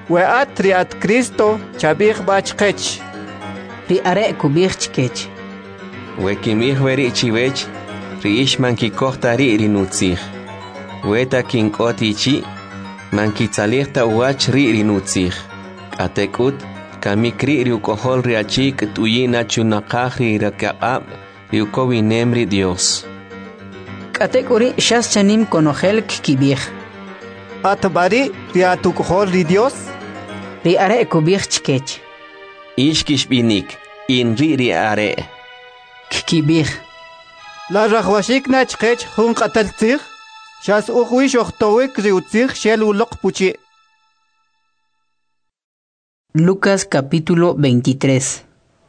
Weat riat Cristo chabich bachkech. Ri are kubich chkech. Wekimih weri chiwech, riish mankikohtari rinutzich. Weta kinkotichi, mankitzalihta uach rinutzich. Atekut, kamikri riukohol riachik tuyina chunakahri rakabab, riukowinemri Dios. Katekuri shas chanim konogel kibich. Atbari riatukohol ri Dios. Ri are kubich chkech. Ishkish binik, ri are. Kibich. La rachwashik nachkech hun qataltzich. Shas ukhwish ochtowik riutzich shel ulok puchi. Lucas capítulo 23.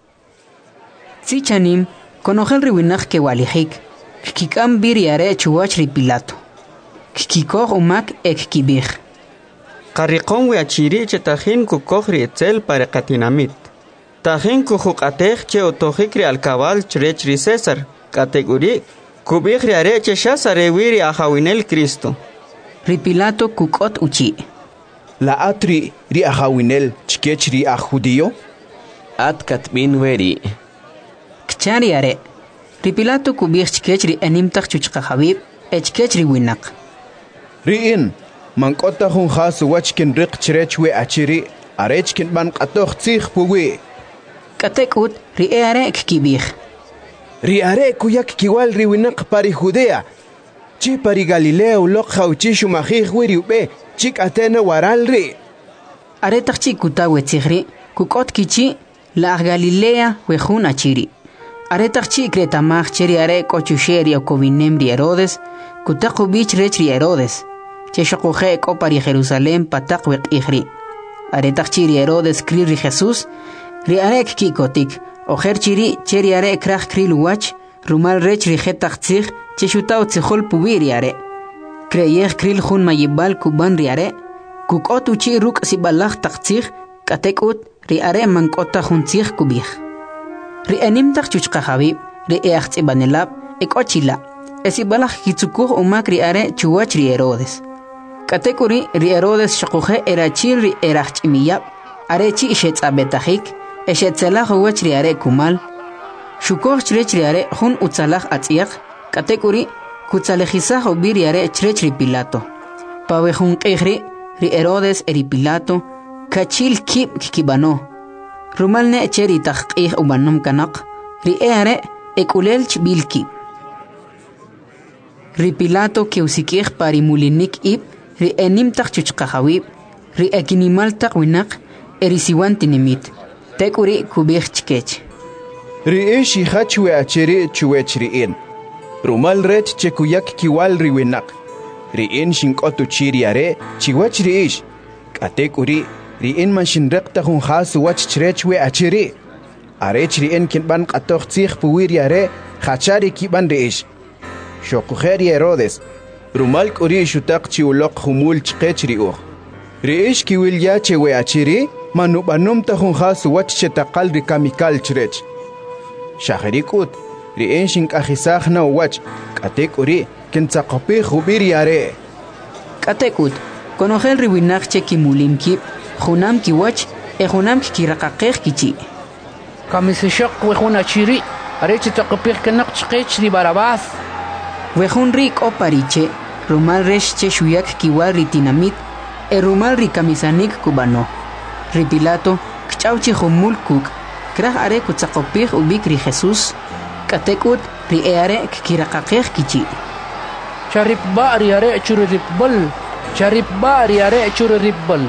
Sichanim, konogel riwinach ke walihik. Kikam biriare chuwach ri Pilato. Kikikoh umak ek kibich. Qarriqon wiachiri che tajin kukohri etzel para katinamit. Tajin kujuqatej che otojikri alcabal chrechri César. Categori kubihri are che shasare wiri ajawinel Cristo. Ri Pilato kukot uchi. La atri ri ajawinel chkech ri a judío. At katbin weri. Kchari are. Ri Pilato kubich chkech ri animtach chuchqa habib echkech ri winak. Riin mankota hun khas wachkin riq chrech we achiri arechkin ban qatoh tsikh puwi. Katekut ri are kibich. Ri are kuyak kiwal ri winak pari Judea. Chi pari Galilea ulok khawchi shumajih wiri ube chik atena waral ri. Are tachi kutawe tsikhri kukot kichi la Galilea wejun achiri. Are tachi kretamach cheri are kochusheri okowinem ri Herodes kutaqu bich rech ri Herodes. Che shokuje ko pari Jerusalem patak wek ihri. Are tachi ri Herodes kri ri Jesus ri are kikotik. Ojer chiri cheri are krach kril wach rumal rech ri jetach tzich che shutao tzihol pubiri are. Kreyech kril jun mayibal kuban ri are. Kukot uchi ruk sibalach tak tzich katekut ri are mankota jun tzich kubich. Ri animtach chuchqa habib ri each ibanelab ekochila. Esibalach kitzukuh umak ri are chuwach ri Herodes. Katekuri ri Herodes shakuje erachir ri erach imiyab. Are chi ishet abetajik. Eshetzelach uwach ri are kumal. Shukoh chrech ri are jun utzalach atziach. Katekuri kutzalejizach ubiri are chrech ri Pilato. Pawe jun qihri ri Herodes eri Pilato. Kachil kib kibano. Rumal ne cheri taqih ubanum kanak. Ri are ekulelch bilki. Ri Pilato ke usikih pari mulinik ib. Ri enim tak chuchqahawib. Ri ekinimal tak winak. Eri siwantinimit. Tekuri kubich chkech. Ri ishi hachwe achiri chuwech riin. Rumal rech che kuyak kiwal riwinak. Riin shinkotu chiri are chiwach riish. Katekuri riin man shinrekta hun khasu wach chrechwe achiri. Arech riin kinban qatoh tzikh puwiri are khachari kiban riish. Shokukheri Herodes. Rumal kuri shutak chiulok humul chkech riuh. Riish kiwil ya chewe achiri. Manubanum tahun khasu wach chetakal ri kamikal chrech. Shahrikut ri enshin kahisakh na wach katekuri kintsaqapi khubiri are. Katekut konogel ri winak che kimulim ki khunam ki wach khunam ki raqaqih kichi. Kamisishaq wejuna chiri areche taqapih kanak chqech ri Barabás. Wejun rik opariche rumal resh che shuyak kiwal ri tinamit rumal ri kamisanik kubano. Ri Pilato kchauchi humul kuk krah are kutzaqopih ubik ri Jesus katekut ri are kiraqaqih kichi. Charip bari are churibal. Charip bari are churibal.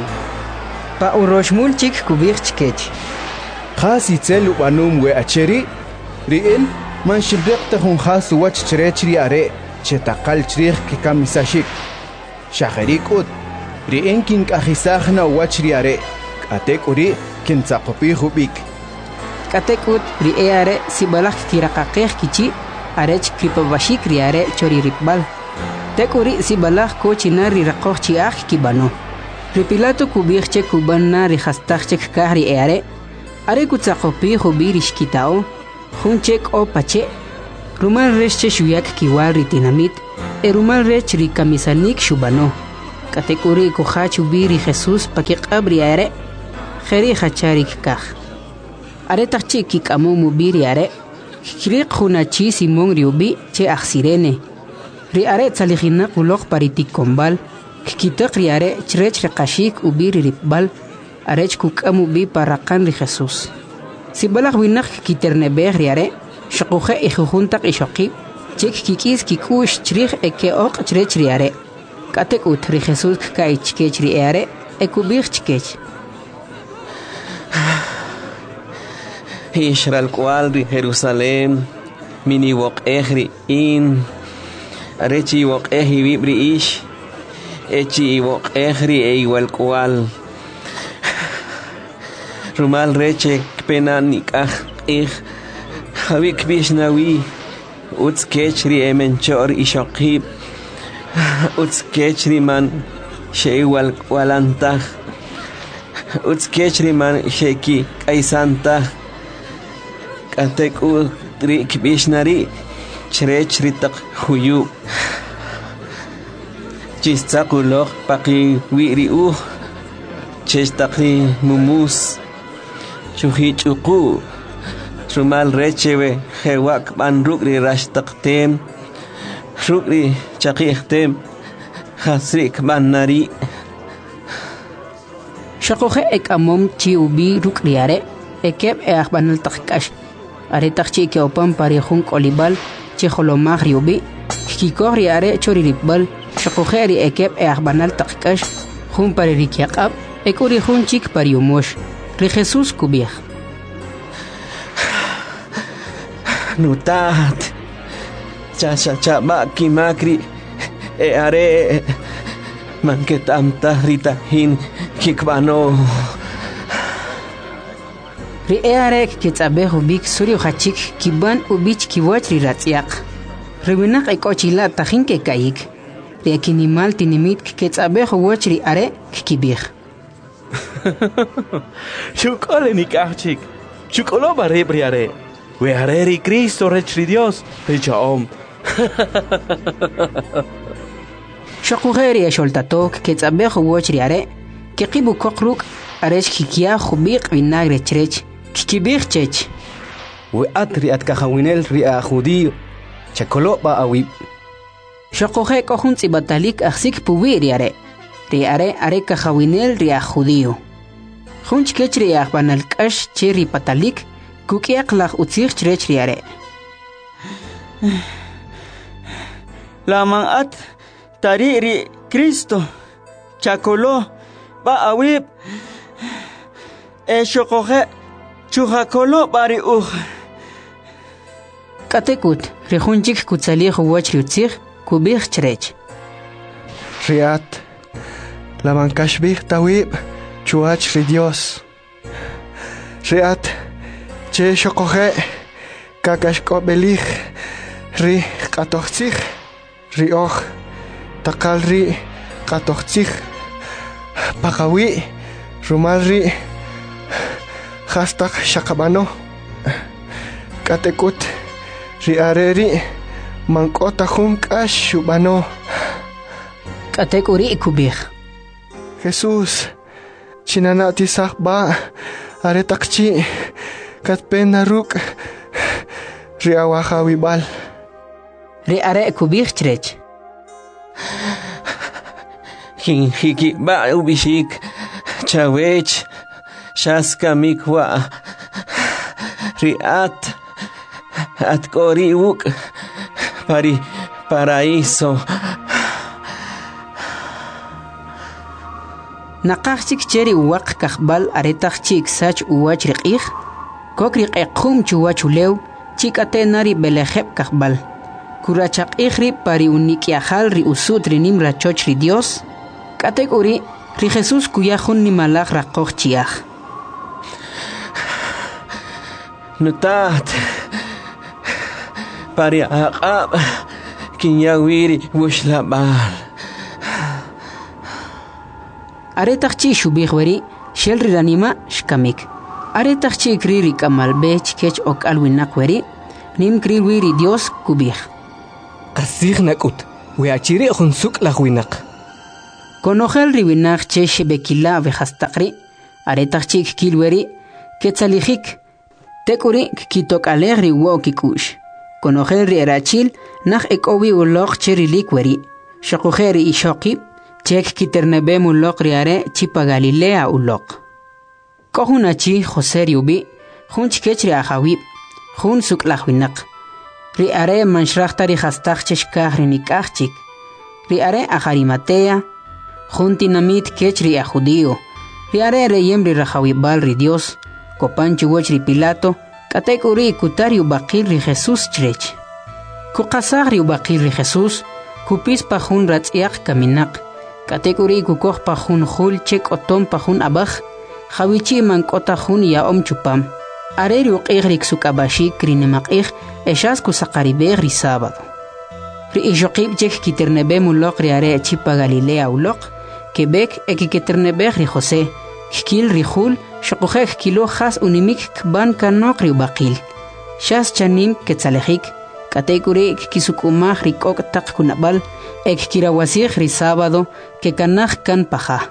Pa uroshmul chik kubich chkech. Khasi tzel ubanum we acheri riin man shibrekta hun khasu wach chrechri are chetakal chrich kikamisashik. Shahrikut riin kin kahisahna wachri are. Katekuri kintsaqopi hubik. Katekut ri are sibalak kiraqaqih kichi arech kripabashik ri are chori ripbal. Tekuri sibalak ko chinari raqoh chiach kibano. Ri Pilato kubich che kubanna ri khastach che kahri are. Are kutsaqopi hubirish kitao. Hun chek o pache. Rumal resh che shuyak kiwal ri tinamit. Rumal rech ri kamisanik shubano. katekuri kuhachu biri Jesús pakik abri are kheri khacharik kah are tachi kik amumu biri are kiriq hunachi Simón riubi che aksirene ri are tsalihina kulok paritik kombal kikitak ri are chrech rekashik ubiri ripbal arech kuk amu bi parakan ri Jesús si balag winak kiternebeh ri are shaqohe ikhuntak ishaqib chik kikis kikush chrich eke ok chrech ri are katek utri Jesús kai chkech ri are ekubir chkech Israel cual ri Jerusalem mini wok ehri in arechi wok ehi vibri ish echi wok ehri e igual cual rumal reche penanik ich havik bishnawi utskech ri emenchor ishaqib utskech ri man sheiwal walantah utskech ri man sheki kaisantah katek u ri kibishnari chrech ritak huyu chistakulok paki wiri u chestakri mumus chuhi chuku rumal rechewe hewak banruk ri rashtaktem rukri chaqihtem hasrik bannari shaqohe ek amom chi ubi rukriare ekeb e akhbanal taqkash are taqchi ke opam parihun kolibal chi kholomag riubi kikori are chori ribal shaqohe ri ekeb e akhbanal taqkash hun paririkyaqab ekori hun chik pariumosh ri Jesús kubih nutat cha makri e are manketam tahrita hin kikbano ri arek kitsabehu bik suri khachik kiban ubich kiwach ri ratsiaq riwinak ekochila tahin ke kayik ri akinimal tinimit kitsabehu wach ri are kibih shukole nikachik shukolo bare briare we are ri Cristo rechri Dios pechaom shaqugeri sholtatok kitsabehu wach ri are kiqibu koqruk aresh kikia khubiq vinagre chrech kibir chech we atri at kahawinel ri a judío chakolo ba awi shaqohe kohun tsibatalik aksik puwiri are ri are kahawinel ri a judío khunch kech ri banal kash cheri patalik kukiaq lag utsir chrech ri are lamang at tari ri Cristo chakolo ba awi e shaqohe chuhakolo bari katekut rehunchik kutsali huwach riutzir kubir chrech riat la mankashbih tawib chuach ri Dios riat che shokohe kakashko belich ri qatochtzich ri och takal ri qatochtzich pakawi rumal ri hastak shakabano katekut ri areri mankota junkash shubano katekuri kubir Jesús chinanati sakba aretakchi katpena ruk ri awahawibal ri are kubir chrech hiki ba ubishik chawech shaska mikwa riat atkori uk paraíso naqachik cheri waq kakhbal aretachik sach uwach riqih kokri qequm chuwach ulew chikate nari belejeb kakhbal kurachaq ihri pari unikiahal ri usut rinim rachoch ri Dios kategori ri Jesús kuyahun ni malak raqoch chiah nutat pari aqab kinyawiri wushlabal aretachchi shubihwari shelri ranima shkamik aretachchi kriri kamalbe chkech ok alwinakwari nim kriwiri Dios kubih qasig nakut we achiri khunsuk lagwinak Conojel riwinaq chesh bekila vejastaqri, aretaqchi kilweri, quetzalijik, tekuri kitok alegri wo kikush. Conojel rierachil, nach ekowi ulok cherilikweri, shokujeri ishokib, chek kiternebem ulok riare chipa Galilea ulok. Kohunachi José riubi, hun chikechri ahawib, hun suklahwinak. Riare manshraqtari hastaq cheshkaj rinikajchik. Riare ajarimatea, juntinamit kechri a judío. Riare reyembri rajawibal ri Dios, copanchu wechri Pilato, katekuri kutariu bakil ri Jesús chrech. Kukasagri bakil ri Jesús, kupis pa jun ratziak kaminak. Katekuri kukoj pa jun jul chek otom pa jun abaj, jawichi mankota jun ya om chupam. Areri uqigrik sukabashi krinemakig, eshas kusakaribeg ri sábado. Ri ishokib chek kiternebe mulok riare chipa Galilea ulok, Quebec ekiketernebeg ri José, kil ri jul, shokujek kilo has unimik kban kanok ri bakil. Shas chanim ketzalejik, katekuri kisukumaj ri kok tak kunabal, kirawasig ri sábado, que kanaj kan paja.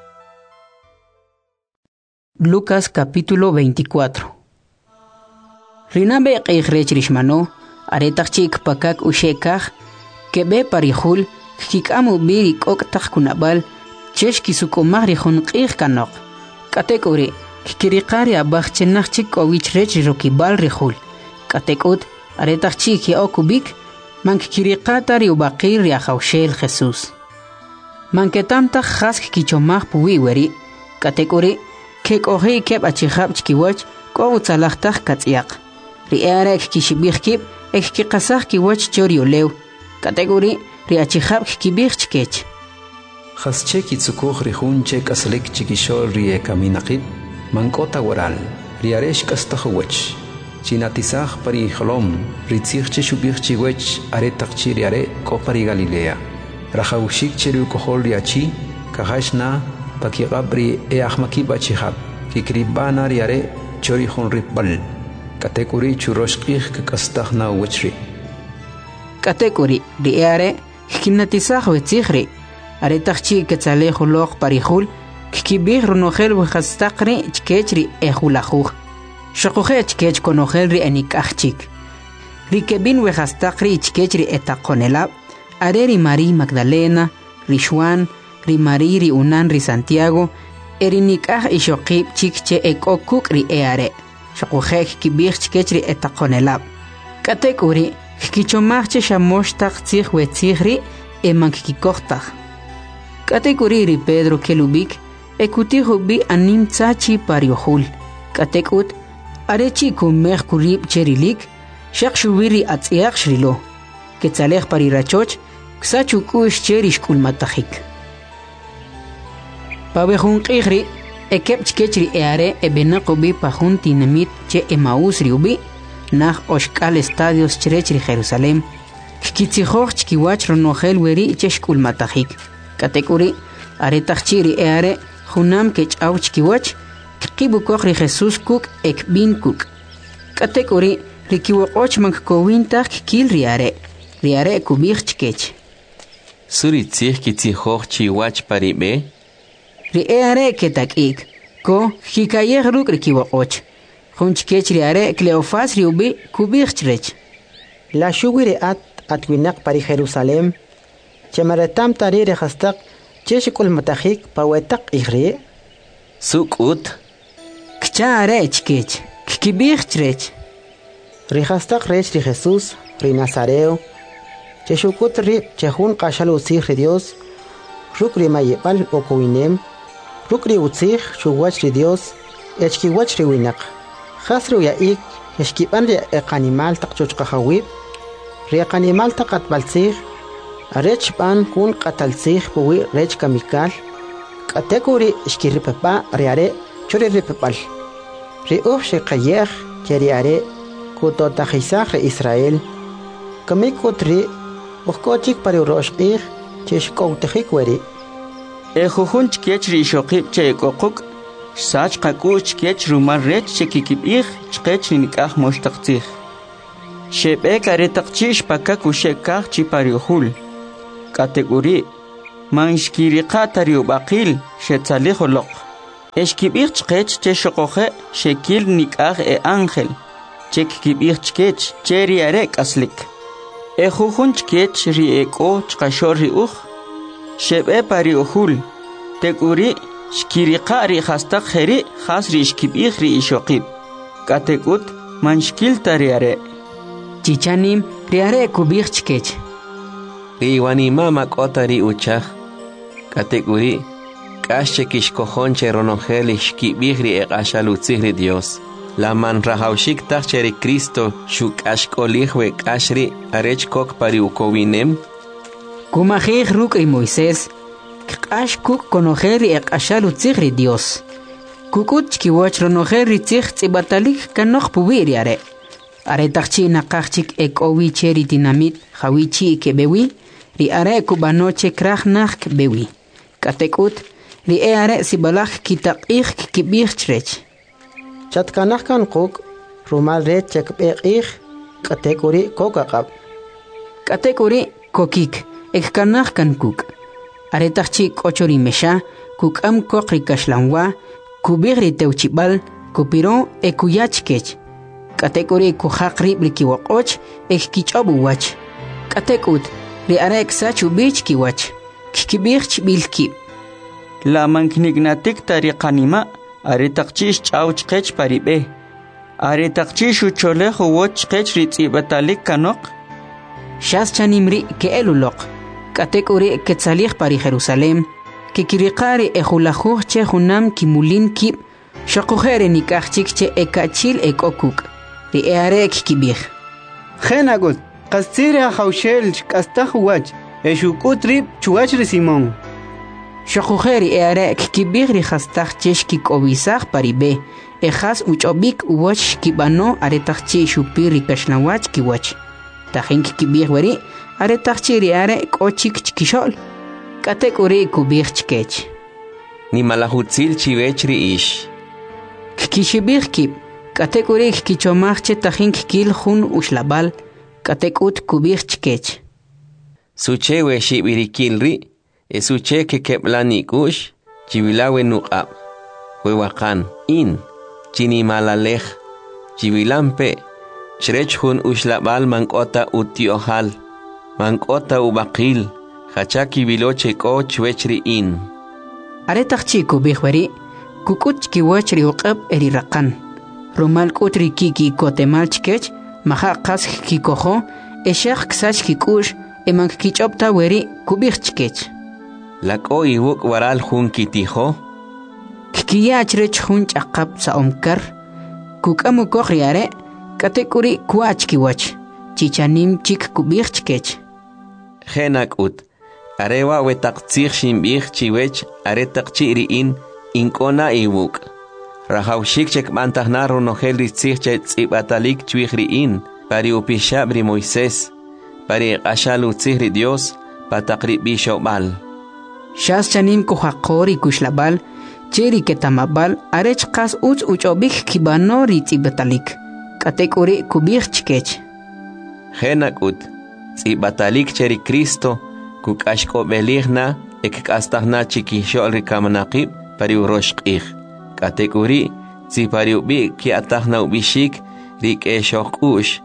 Lucas capítulo 24. Rinabe qeijrech rishmano, aretachik pakak ushekaj, kebe parijul, kikamu biri kok tak kunabal, chesh kisukumaj ri junqij kanok. Katekuri, kikiriqari abaj chenachik owich rech rokibal rijul. Katekut, aretachik ya okubik, mankikiriqata ri ubaqir ri ajawshel Jesús. Manketamtaj jask kichomaj puwiweri, katekuri, kek oji keb achijab chkiwach, ko utzalajtaj katziaq. Ri arek kishibij kib, ek kikasaj kiwach choriolew. Kategori ri achijab kibij chkech. Jasche kitsukuj ri junche kaslik chikishol ri kaminaqib, mankota waral, ri aresh kastajwach. Chinatisaj pari jolom, ri tzijche shubij chiwech aretaqchi ri are kopari Galilea. Rajawshik cheru kohol ri achi, kahashna pakigabri ahmakib achijab, kikribana ri are chori jun ripbal. Katekuri churoshqij kakastajna wechri. Katekuri riare kinatisaj wetzigri. Aretachchi ketzalejo log parijul, kibij runojel wejastaqri chkechri ejulajuj. Shokuje chkech konojel ri enikajchik. Rikebin wejastaqri chkechri etaqonelab, areri Mari Magdalena, ri Juan, ri Mari ri Unan ri Santiago, erinikaj ishokib chikche ekokuk ri eare. Shokujek kibij chkechri etaqonelab. Katekuri kichomajche shamoshtak tzij wetzigri emankikikojtaj. Katekuri ri Pedro kelubik ekutijo bi anim tzachi pariohul. Katekut arechi kumej kurib cherilik shakshubiri atziak shrilo. Ketzalej parirachoch ksachukush cherish kulmatajik. Pabejun qigri ekeb chkechri eare ebenaqobi pajun tinamit che Emaús riubi nach oshkal estadios chrechri Jerusalem kitzijoj chkiwach ronojel weri cheshkul matajik. Katekuri aretachchiri eare junam kech'aw chkiwach kibukoj ri Jesús kuk ekbin kuk. Katekuri rikiwoqoch mankowintaj kil riare kubij chkech. Suri tzij kitzijoj chiwach paribe? Ri eare ketakik, ko hikayej ruk rikiwoqoch. Junchkech riare Cleofas riubi kubij chrech. La shuwi at atwinak pari Jerusalem, chemaratam tari rehastak cheshikul matajik pawetak igri. Sukut. Kchare chkech, kibij chrech. Rihastak rech ri Jesús, ri Nazareo, cheshukut ri chehun qashal usig ri Dios, ruk ri mayepal okuinem, ruk ri utzig shuwach ri Dios, echkiwach ri winak. Khasru ya ik eshkiban ri animal taqchuchqahawib, ri animal taqatbalzig, arech ban kun qatalzig puwi rech kamikal, katekuri eshkiripapa riare churi ripapal. Ri ufshi qayeh cheriare kutotajisaj ri Israel, kamikutri ukochik pari uroshqig cheshkowtejik weri. Ejujun chkech ri ishokib chekokuk, Sach qakuch kech rumar rech chekikibij chkech nikaj moshtaktzij. Shebek aretaqchish pakak ushekaj chipariohul. Kategori manshkiriqa tariubaqil shetzalikholoq. Eshkibich chqech che shoqoje shekil nik'aj e ángel. Chekibich chkech cheri arek aslik. Ejujun chkech ri eko chqashor ri uj. Shebe pari ujul. Tekuri shkiriqa ri hastaq jeri khas ri ishkibich ri ishoqib. Katekut manshkil tariare. Chichanim riare kubich chkech. Riwanima makota ri uchaj. Katekuri Kasche kishkojonche ronogel ishkibihri eqashalutzihri Dios. La man rahaushik tacheri Cristo shukashkolihwe kashri arechkok pari ukowinem. Kumajij rukri Moisés. Kashkuk konogeri eqashalutzihri Dios. Kukut chkiwach ronogeri tzih tzibatalik kanoj pubiri are. Are tachchi nakachik ekowi cheri dinamit hawichi kebewi. Ri are kubanoche krajnach bewi. Katekut Ri are sibalak kitaqih kibih chrech. Chatkanah kan quk rumal red chekbeh katekuri kokaqab. Katekuri kokik ekkanah kan kuk. Are tachchi kochori mesha kukam kokri kashlanwa kubihri teuchibal kupiro ekuyachkech. Katekuri kuhaqri brikiwaqoch ekkichobu wach. Katekut ri are eksachu bichki wach. Kibich bilki. La manknignatik tariqanima aritaqchish ch'awchqech paribe. Aritaqchish ucholej wochqech ritz'ibatalik kanoq. Shas chanimri keeluloq. Katekuri ketzalij pari Jerusalem. Kikiriqari ejulajuj che junam kimulin kib. Shaqujere nikajchik che ekachil ekokuk. Ri earek kibij. Genagut, qastira haushel kastaj wach. Eshukutrib chuach ri Simón. Shaqujeri earek kibigri hastaj cheshki kobisaj paribe. Ejas uchobik uwach kibano aretachchi shupiri kashnawach kiwach. Tajink kibigweri aretachchi riare kochik chkishol. Katekuri kubig chkech. Ni malahutzil chivechri ish. Kishibig kib. Katekuri kichomachche tajink kil jun ushlabal. Katekut kubig chkech. Suche we shibirikilri. Esuche que keplani kush, chivilawe nuqab, huewakan, in, chinimalalej, chivilampe, chrechhun ushlabal mankota utiohal, mankota ubaqil, hachaki viloche ko chwechri in. Aretachchiku bihwari, kukuch kiwachri uqab erirakan, rumal kutri kiki kotemal chkech, maha qas kikojo, eshaq ksach kikush, emank kichopta weri kubich chkech. Lako iwuk waral jun kitijo. Kikiyachrech jun chaqab sa omkar. Kukamu kokhriare. Katekuri kuach kiwach. Chichanim chik kubich chkech. Genak ut. Arewa wetaktsir shimbich chiwech. Aretakchiri inkona iwuk. Rahaushik chek mantahnaru nogel ritzir chet ibatalik chwihri Pari upishabri Moisés. Pari ashalu tzihri Dios. Patakri bishobal. Shas chanim kuhaqori kushlabal, cheri ketamabal, arech qas uchobik kibano ritzibetalik. Katekuri kubich chkech. Genak ut, batalik cheri Cristo, kukashko beligna, ekastahna chikishol rikamanaqib, pari uroshqih. Katekuri, pari ubi ki atahna ubishik, rik eshokush.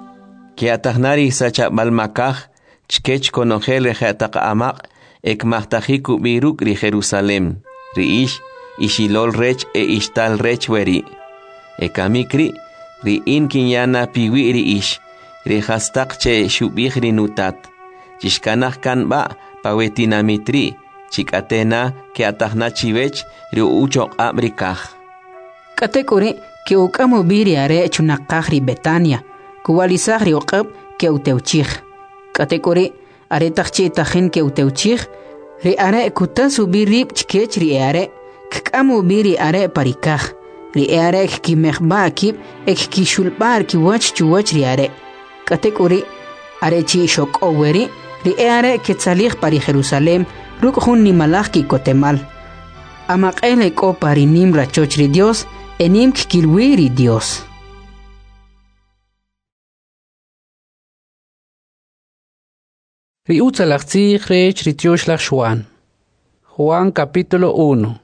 Ki atahnari sacha balmakaj, chkech konogel rehataka amaq, ek mahtajiku biruk ri Jerusalem, ri ish, ishilol rech e ishtal rech weri. Ekamikri, ri kinyana piwi ri ish, ri hastak che shubih ri nutat. Chishkanach kan ba, pawetinamitri, chikatena ke atahna chivech ri uchok abrikaj. Katekuri, ke ukamu biri are chunakaj ri Betania, kuwalisaj ri uqab ke uteuchij. Katekuri, aretachchi tajin ke uteuchij, ri are kutasu birib chkech ri are, kkamu biri are parikaj, ri are kimejba akib, ek kishulbar kiwach chuwach ri are. Katekuri, are chi shok oweri, ri are ketzalij pari Jerusalem, ruk jun nimalaj ki kotemal. Amaqele ko pari nim rachoch ri Dios, enim kikilwi ri Dios. Riutzalach tzich rech ritiosh lach Juan. Juan capítulo 1.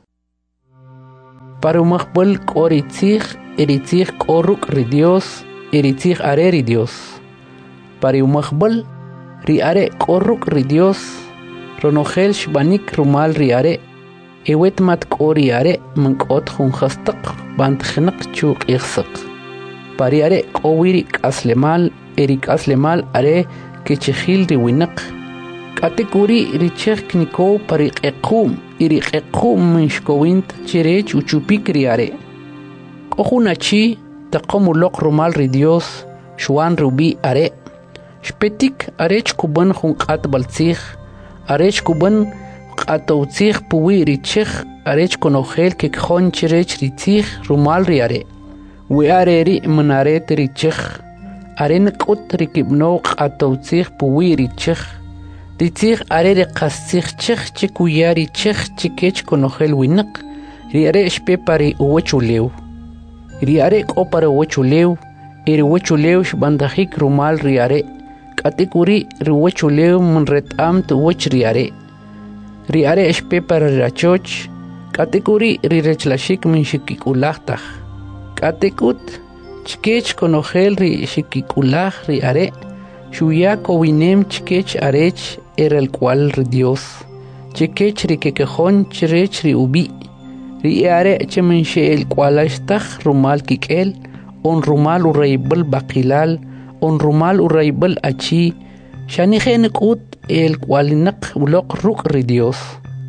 Para umaqbal koritzig, eritzig koruk ri Dios, eritzig are ri Dios. Para umaqbal ri are koruk ri Dios, ronogel shbanik rumal ri are, ewet mat kori are mankot hun khastaq bant khnaq chuq ikhsaq. Para are kowiri aslemal, erik aslemal are kechkhil ri winaq. Kategori richek niko pariqequm iriqequm minshkowint chirech uchupik riare. Kohunachi taqomuloq rumal ri Dios shuan rubi are. Shpetik arech kuban hunqat baltzig arech kuban qatowtzig puwi richek arech konogel kekjon chirech ritzig rumal riare. We are ri manaret richek aren qut rikibno qatowtzig puwi richek. Ritzig are qastzig chik chikuyari chik chikech konogel winaq riare shpe pari uwachulew riare qopara uwachulew uwachulew shbandajik rumal riare katikuri uwachulew munretam tuwach riare shpe para rachoch katikuri rirechlashik min shikikulajtaj katikut chikech konogel ri shikikulaj riare shuya kowinem chikech arech era el cual ri Dios chikech ri kekejon chirech ri ubi ri are chemenshe el cual ashtaj rumal kikel on rumal uraybal baqilal on rumal uraybal achi shanijen kut el cual naq uloq ruk ri Dios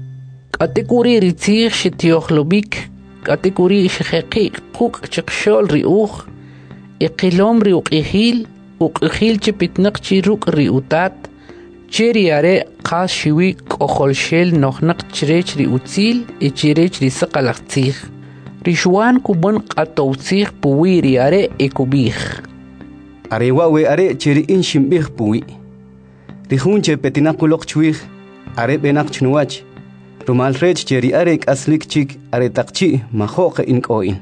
kategori ri tzig shitiohlobik kategori shekhi quk chikshol ri uj iqilom ri uqihil uqihil chipitnaq chiruk ri utat cheri are qas shiwi qoholshel nohnaq chirech ri utzil e chirech ri saqalaqtzig rishuan kuban qatowtzig puwi ri are e kubij are wawe are cheri in shimbij puwi rihun che petinaquloq chwij are benaq chnuwach rumal rech cheri are aslik chik are taqchi majoq in qoin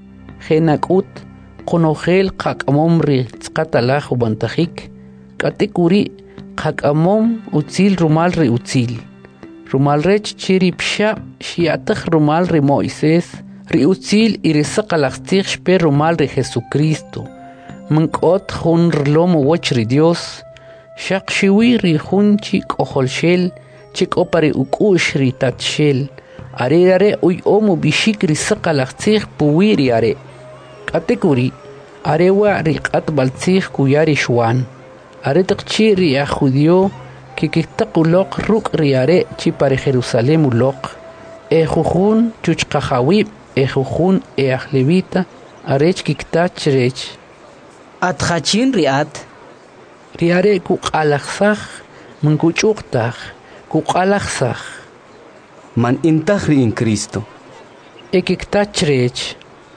genakut konogel qakamom ri tsqatalaj ubantajik katikuri qakamom utzil rumal ri utzil rumal rech chiri psha shiataj rumal ri Moisés ri utzil iri saqalaqtzig shpe rumal ri Jesucristo mankot jun rlom wach ri Dios shaq shiwi ri jun chik oholshel chik opari ukush ri tatshel are uy omu bishik ri saqalaqtzig puwi ri are kategori arewa riqat baltzig kuyari shwan are taqchi ri a judio que taquloq ruk riare chi para Jerusalem uloq jujun chuchqajawi jujun ahlevita arech kiktach rech atjachin riat riare ku qalaxsaj munkuchuqtaj ku qalaxsaj man intaj ri in Cristo kiktach rech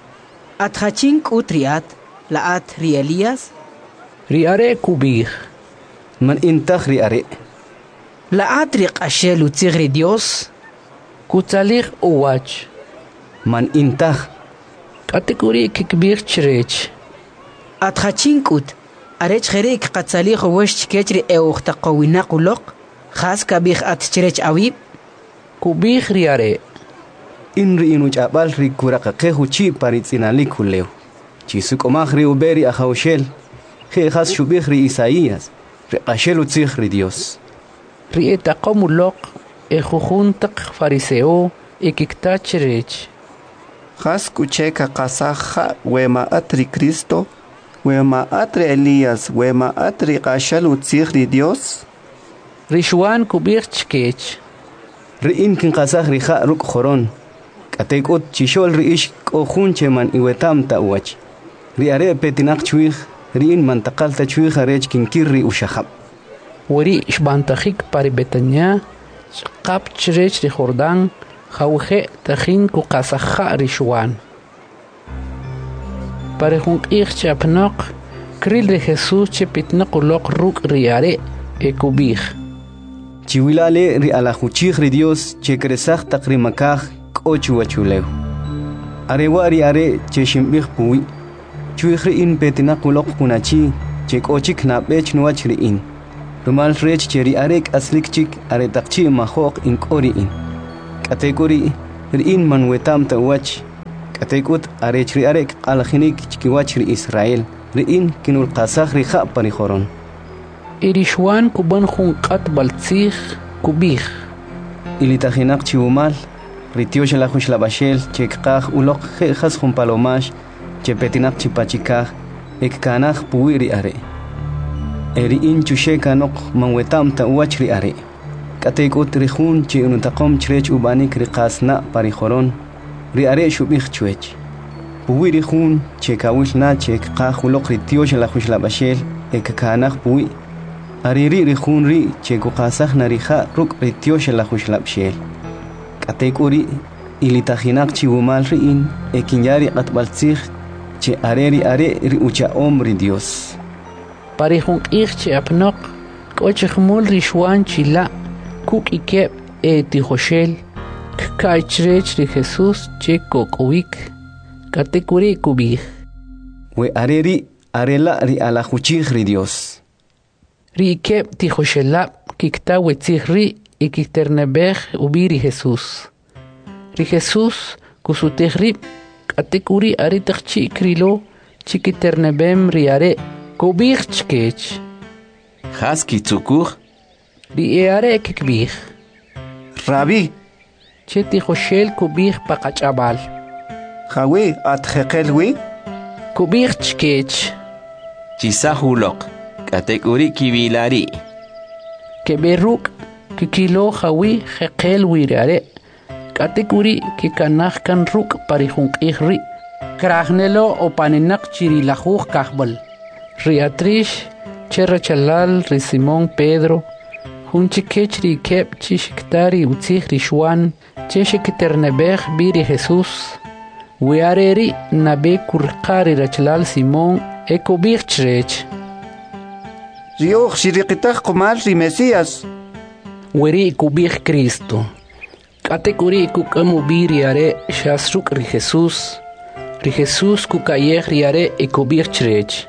atjachin kutriat laat ri Elías riare kubij man intaj riare laat ri qashel utzigri Dios kutzalig uwach man intaj kategori kikbij chirech atjachin kut arech kherek qatzalig wash chkechri euxta qawina quloq khas kabij at chirech awib kubij riare inri inu chabal ri kuraqaqehu chi paritzinalik hulew chisuqomaj ri uberi ajawshel khas shubij ri Isaías ri qashel utzig ri Dios ri etaqomuloq jujun taq fariseo kiktach rech khas kucheka qasaja wema atri Cristo wema atri Elías wema atri qashel utzig ri Dios rishwan kubij chkech ri in kin qasaj ri kha ruk khoron katekot chishol ri ish qojun cheman iwetam tawach ri are petinaq chwij ri in mantaqal ta chwij arech kin kirri ushahab wari shbantajik pari Betania qap chirech ri Jordán jawje tajin ku qasaja rishwan pare junqij chapnoq kril ri Jesús chepitnaq uloq ruk riare kubij chiwilale ri alajuchij ri Dios che kresaj taqrimakaj k'ochu wachulew arewa ri are che shimbij puwi chwij ri in petinaq uloq kunachi che k'ochik nab'ech nuwach ri in rumal rech che ri are k'aslik chik are taqchi majoq in k'ori in katekuri rin man wetam ta wach katekut arechri arek alkhinik chkiwachri Israel rin kinul qasakh ri kha pani khoron irishwan kuban khun qat baltsikh kubikh ilitahinak chiumal ritiosh la khush la bashel chekqakh uloq khas khun palomash chepetinak chipachikah ekkanakh puwiri are eri inchushe kanok manwetam ta wachri are katekut rihun chi untaqom chrech ubanik riqasna parikhoron ri are shubikh chwech puwiri khun chekawil na chekqakh uloq ritiosh la khush la bashel ekkanakh puwi ariri rihun ri chekuqasakh narikha ruk ritiosh la khush la bashel katekuri ilitahinak chiumal rin ekinyari qatbaltsikh che areri are ri ucha omri Dios parihun che apnok kochkhmul rishwan chila kuk ikep tihoshel kachrech ri Jesus che kokowik katekuri kubih we areri arela ri ala khuchikh ri Dios ri ikep tihoshela kikta wetsikhri ikiternebech ubiri Jesus ri Jesus kusutekhri katekuri are tachi krilo chikiternebem riare kubich chkech Haski tsukur ri are kikbich Rabi cheti khoshel kubich paqachabal Jawi atjekelwi kubich chkech Chisahulok katekuri kibilari keberuk kikilo jawi jekel wirare katekuri kikanakh kan ruk parihun ihri krahnelo opaninak chirilajuj kahbal riatrish cherachalal ri Simón Pedro hunchikech ri kep chishiktari utzih rishwan cheshikiternebech biri Jesus wiareri nabe kurqari rachalal Simón ekobich chrech Rioch shiriqitaq qumal ri Mesías weri kubich Cristo katekuri kukamu biri are shasruk ri Jesus kukayeh riare ekobich chrech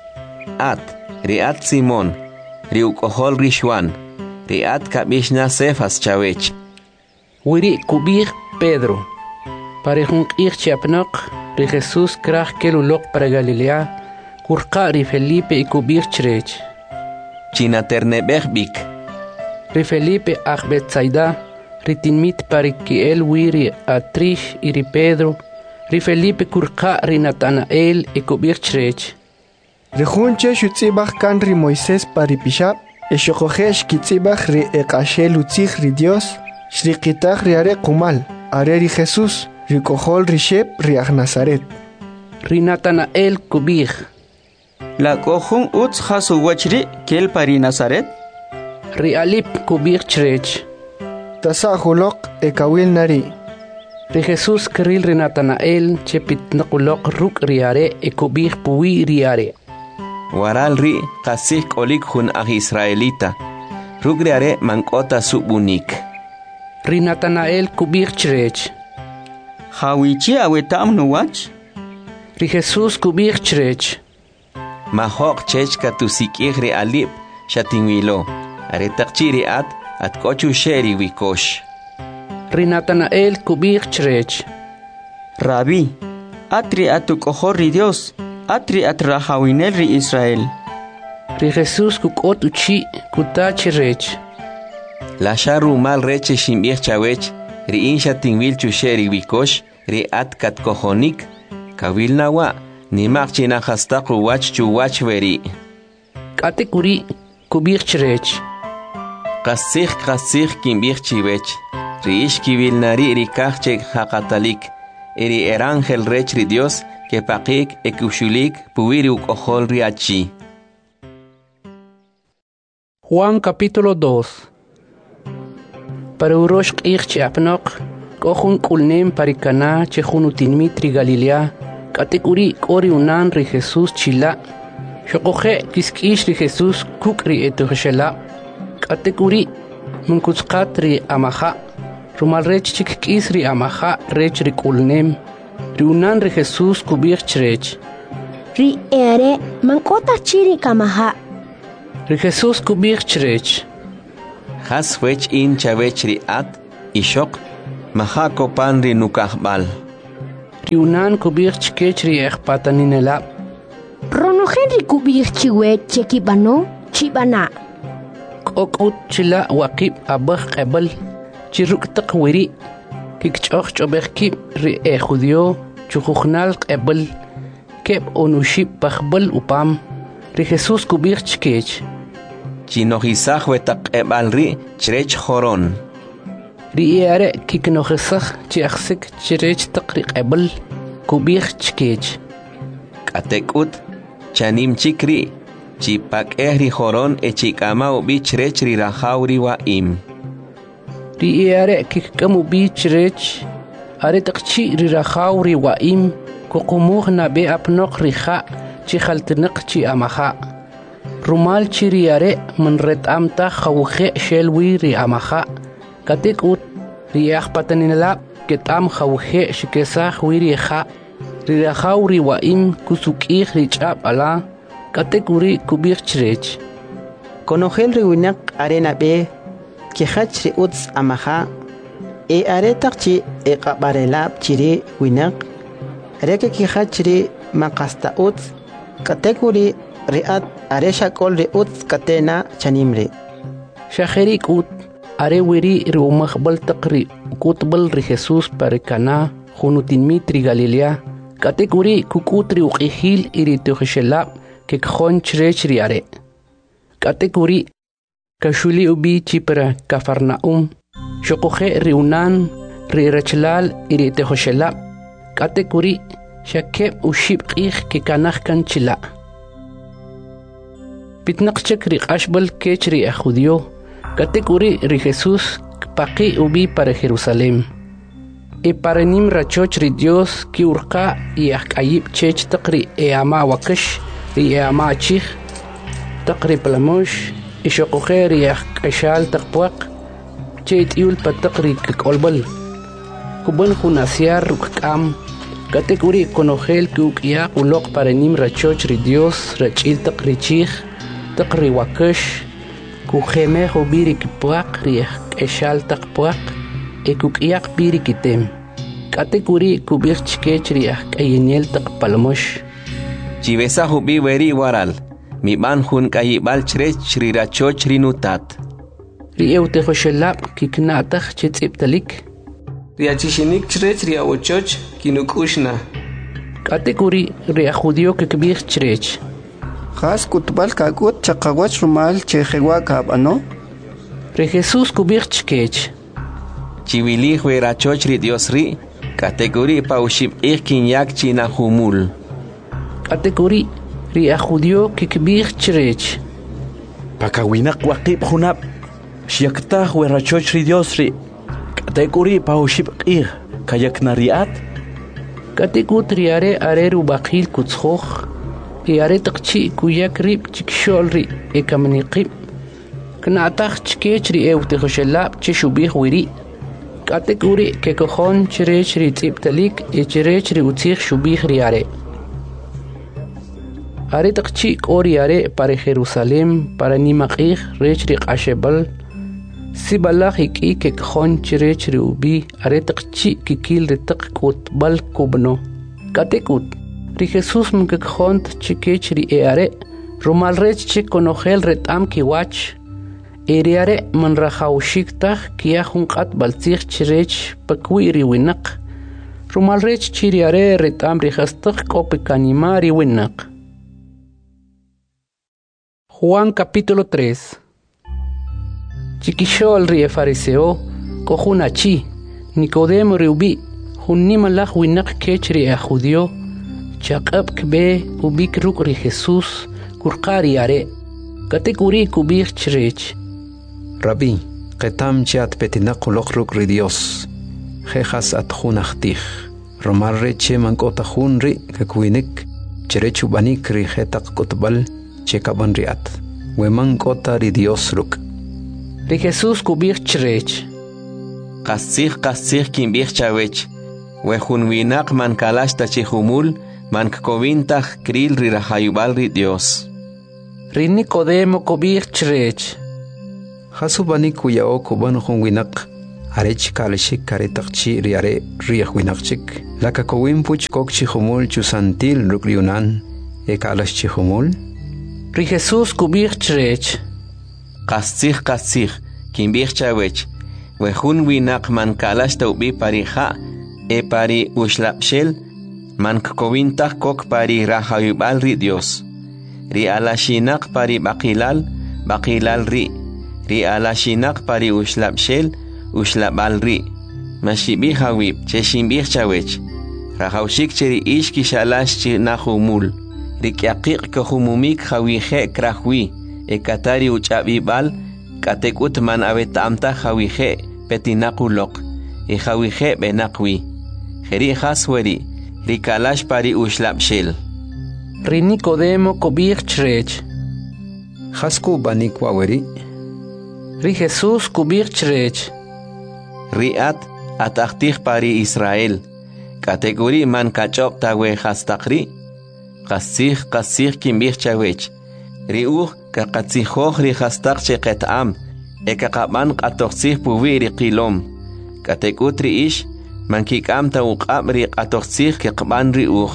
Riat Simón riukohol rishwan riat kabishna sefas chawech wiri kubich Pedro parehun chapnok ri Jesus krach kelulok para Galilea kurqa ri Felipe ekobich chrech China ternebech ri Felipe Betsaida ri tinmit parikiel wiri atrish iri Pedro ri Felipe kurqa ri Natanael ekobich chrech Rihunche shutzibach kan ri Moisés paripishab eshokojesh kitzibach ri eqashel utzich ri Dios shriqitach ri are kumal are ri Jesus ri kohol ri shep ri Nazaret ri Natanael kubich la kohun utz hasu wachri kel pari Nazaret ri alip kubich chrech tasahulok ekawil nari ri Jesus kril ri Natanael chepitnakulok ruk riare ekubich puwi riare waral ri qasih kolik hun Israelita ruk riare mankota subunik ri Natanael kubich chrech hawichi awetam nuwach ri Jesus kubich chrech mahok chechka tusikih ri alip shatingwilo are taqchiri at kochu sheri wikosh ri Natanael kubich chrech Rabi atri atukohor ri Dios atri atrahawinel ri Israel ri Jesus kukot uchi kutachirech la sharu mal reche shimbich chawech ri insha tingwil chusheri wikosh ri at kat kohonik kawil nawa nimaq china hastaqu wach chuwach veri katekuri kubich chrech qasih kimbich chiwech ri ish kiwil nari ri kachche haqatalik eri erangel rech ri Dios que paqik ekushulik puwiri ukohol riachi. Juan capítulo 2. Para urosh q'ich apnok kohun kulnem parikana chehunutinmitri Galilea katekuri kori unan ri Jesus chila shokoje kiskish ri Jesus kukri etushela katekuri munkutsqat ri amaha rumal rech chikkis ri amaha rech ri kulnem Riunan ri Jesus kubich chrech. Ri ere mankota chiri kamaha. Ri Jesus kubich chrech. Has wech in chavech ri at ishok Mahako pan ri nukahbal. Riunan kubir chkech ri ekpataninelap. Rono Henry kubir chiwe chekibano chibana. Kokut chila wakib abah qebal. Chiruk taqwiri. Kikchoch chobekib ri judio chukhnal qebal. Keb onushib pakhbal upam. Ri Jesus kubir chkech. Chinohisaj wetak ebalri chrech joron. Riere kiknohisaj chiaxik chrech taqri qebal. Kubir chkech. Katekut chanim chikri. Chipak ehri joron echikama ubi chrech ri rajauri wa im. Riere kikamu bi chrech. Are taqchi ri rajauri wa im. Kukumuh na be apnok riha. Chikhaltinak chi amaha. Rumal chiriare man ret amta khawkhe shelwi ri amaha. Katik ut riach pataninala ketam khawkhe shikesah wiri kha. Ri rajauri wa im kusukih ri chab ala. Katik uri kubir chrech. Konogel ri winak arena be kihach ri uts amaha. E are takchi e qabarelab chiri winak. Reke kihach ri makasta uts. Kategori riat aresha kol riut katena chanimre. Shaherik ut are wiri riumahbal taqri kutbal ri Jesus parikana hunutin mitri Galilea. Kategori kukutri uqihil iri tuhshelab kekkhon chrech riare. Kategori kashuli ubi chipra Kafarnaum. Shokohe riunan ri rachlal iri tuhshelab. Kategori shakeb ushib qih ke kanah kan chila. Pitnaqchak ri ashbal kech ri judio. Katek uri ri Jesus paqi ubi para Jerusalem. E para nim rachoch ri Dios ki urqa y ayib chech taqri e ama wakash ri e ama chih taqri palamosh e shoqoher y ashal taqpuaq chet yul pataqri kolbal. Kuban khunasiar rukam. Kategori konogel kuk ya ulok para nim rachoch ri Dios rachil taqri chih taqri wakash kujeme hobiri kipuaq ri eshal taqpuaq e kuk yak biri kitem. Kategori kubir chkech ri ayeniel taqpalmosh. Chivesa hubi weri waral. Mi ban hun kayibal chrech ri rachoch ri nutat. Ri eute khoshelab kiknataq chitsiptalik. Riachishinik chrech ri awochoch kinukushna. Kategori ri judio kikbir chrech. Khas kutbal kakut chaqawach rumal chejewa kabano. Ri Jesus kubir chkech. Chiwili rachoch ri Dios ri. Kategori paushib ikin yak china humul. Kategori ri judio kikbir chrech. Pakawinak waqib hunab. Shiaktah rachoch ri Dios ri. Kategori paushib qih kayak nariat. Kategut riare areru bakhil kutskhoch. Iare taqchi kuyak rib chikshol ri ekamniqib. Knataq chkech ri eute khoshelab chishubih wiri. Kategori kekohon chrech ri tsiptalik e chrech ri utzikh shubih riare. Are taqchi kori are para Jerusalem para nimaqih rech ri qashebal. Siballah hiki kekohon chrech ri ubi are taqchi kikil ri taq kutbal kubno. Katekut ri Jesus mkekhont chikech ri eare rumal rech chikonogel retam kiwach eriare man rahaushikta kiahun qat baltzich chrech pakwi ri winaq rumal rech chiriare retam ri khastaq kopekanima ri winaq. Juan capítulo 3. Chikishol ri fariseo kohunachi Nicodemo ri ubi hunnima laj winaq kech ri judio chaqab kbe ubik ruk ri Jesus kurqari are kategori kubir chrech. Rabbi qetam chat petinaq uloq ruk ri Dios jejas at khunaqtij romar reche mankota khunri kakwinik cherechu banik ri jetaq kutbal chekaban riat weman kota ri Dios ruk ri Jesus kubir chrech. Qasih kimbih chawech we hunwinaq man kalashta chihumul man kovintah kril ri rahayubal ri Dios. Ri Nicodemo kubir chrech. Hasubani kuyao kuban hunwinaq arech kaleshik karetaqchi riare riahwinaqchik laka kowin puch kokchi humul chusantil rukriunan ekalashchi humul ri Jesús kubich chrech qastzij kimbich chawech wejun winaq man kalash tawbi parija pari ushlapshel man kowintaq kok pari rahayubal ri Dios ri alashinaq pari baqilal ri alashinaq pari ushlapshel ushlabal ri mashibi hawib cheshimbich chawech rahawshik cheri ishki shalash chi nahumul ri kyaqiq kohumumik hawije krahwi ekatari uchabibal katekut man abetamta hawije petinaquloq hawije benaqwi jeri hasweri ri kalash pari ushlapshel ri Nicodemo kubich chrech hasku banikwaweri ri Jesús kubich chrech riat ataqtij pari Israel kategori man kachop tawe hastaqri qasij kimbich chawech riuj kaqatzijoj ri hastaq cheqetam ekaqaban qatoqsij puwi ri qilom katekut ri ish man kik'am ta uq'ab ri qatoqsij keqban riuj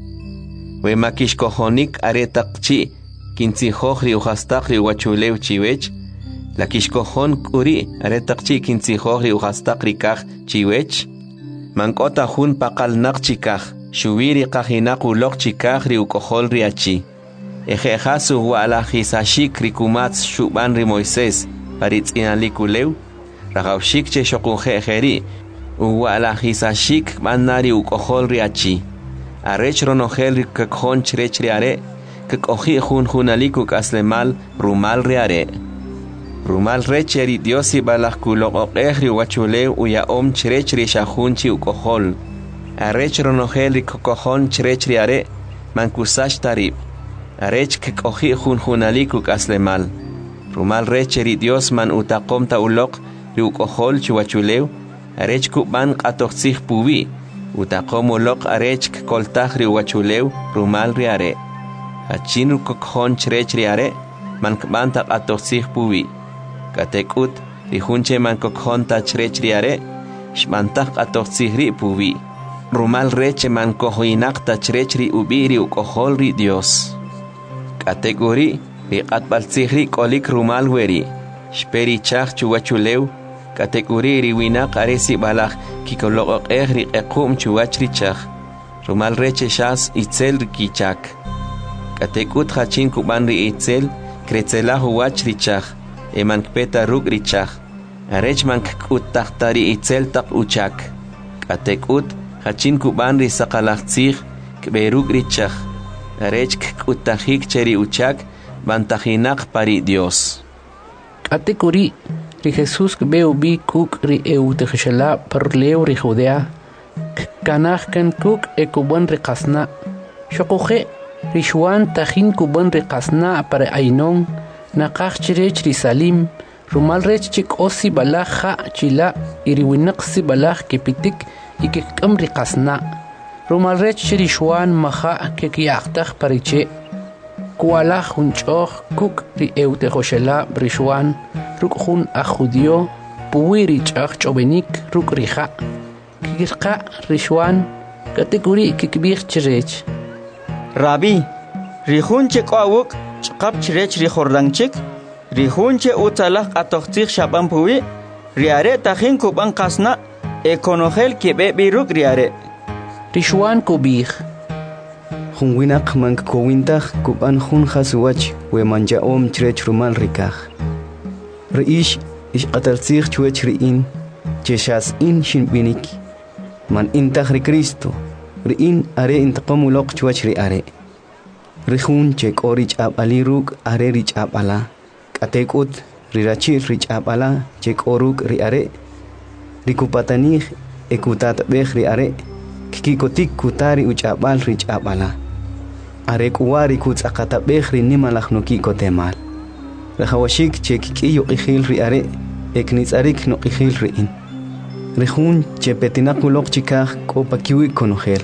we makishkojonik aretaqchi kintzijoj ri uhastaq ri wachulew chiwech la kishkojon kuri aretaqchi kintzijoj ri uhastaq ri kaj chiwech mankota jun paqalnaq chikaj shubiri qajinaq uloq chikaj ri ukojol ri achi ejejasu wala jisashik ri kumats shuban ri Moisés paritz'inalikulew rajawshik che shoqujejeri wala jisashik manari ukojol ri achi arech ronojel ri kakjon chrech ri are kakoji junaliku kaslemal rumal ri are rumal recheri Diosi balaj kuloqoqej ri wachulew uyaom chrech ri shajunchi ukojol arech ronojel ri kokojon chrech ri are mankusash tarib arech kakoji junaliku kaslemal rumal recheri Dios man utaqom ta uloq ri ukojol chi wachulew arech kuban qatoqsij puwi utaqom uloq arech koltaj ri wachulew rumal ri are hachin kokjon chrech ri are man kbanta qatoqsij puwi katekut ri junche man kokjon ta chrech ri are shmantaj qatoqsij ri puwi rumal reche man kojoinaq ta chrech ri ubi ri ukojol ri Dios kategori ri qatbaltzij ri kolik rumal weri shperi chaj chuwachulew kategori ri winaq aresi balaj kikoloqoqej ri qequm chuwach ri chaj rumal reche shas itzel ri kichak katekut hachin kuban ri itzel kretzelah wach ri chaj eman kpeta ruk ri chaj arech man kutaqtari itzel taq uchak katekut hachin kuban ri saqalaqtzij kberuk ri chaj arech kutajik cheri uchak bantajinaq pari Dios kategori ri Jesús kbeu bi kuk ri eutejela parleu ri Judea kanaj kan kuk ekuban ri qasna shoquje ri Juan tajin kuban ri qasna para ainon naqaj chrech ri Salim rumal rech chik osi balaja chila iri winaqsi balaj kepitik ikekam ri qasna rumal rech ri Juan maja kekiyaqtaj pariche kuala junchoj kuk ri eutejoshela ri Juan ruk jun a judio puwi chaj chobenik ruk rija kikirqa ri Juan kategori kikbich chrech Rabbi ri junche qawuk chqap chrech ri jordangchik ri junche utalaq atoqtij shaban puwi ri are tajin kuban qasna ekonojel kebe biruk ri are ri Juan kubich Junwinaq man kowintaj kuban jun haswach we manja om chrech rumal rikaj Riish qataltzij chwech riin cheshas in shinbinik man intaj ri Cristo riin are intaqom uloq chwech ri are rihun chek orich abaliruk are rich abala katekut rirachi rich abala chek oruk ri are rikupatanij ekutat bej ri are kikotik kutari uchabal rich abala are kuwari kutzaqata bej ri nimalaj nokiko temal rehawashik chekiki yoqijil ri are eknitzarik noqijil riin rihun chepetinaquloq chikaj kopakiwi konojel